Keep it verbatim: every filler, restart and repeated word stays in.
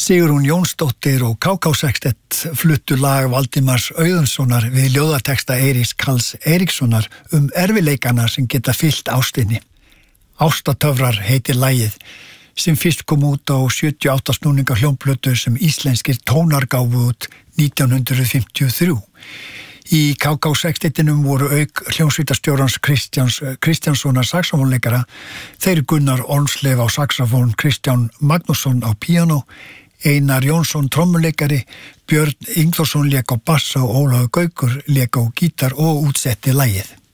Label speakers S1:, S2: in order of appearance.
S1: Sigrún Jónsdóttir og K K Sextett fluttu lag Valdimars Auðunssonar við ljóðateksta Eiríks Karls Eiríkssonar um erfileikana sem geta fyllt ástinni. Ástatöfrar heitir lagið, sem fyrst kom út á sjötíu og átta snúninga hljómplötu sem íslenskir tónar gáfu út nítján hundruð fimmtíu og þrjú. Í K K Sextettinum voru auk hljómsveitarstjórans Kristjáns Kristjánssonar saxofónleikara, þeir Gunnar Ormslev á saxofón, Kristján Magnússon á píanó, Einar Jónsson trommuleikari, Björn Ingþórsson lék á bassa og Ólafur Gaukur lék á gítar og útsetti lagið.